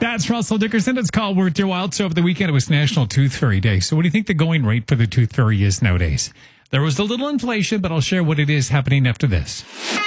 That's Russell Dickerson. It's called Worth Your While. So over the weekend, it was National Tooth Fairy Day. So what do you think the going rate for the Tooth Fairy is nowadays? There was a little inflation, but I'll share what it is happening after this.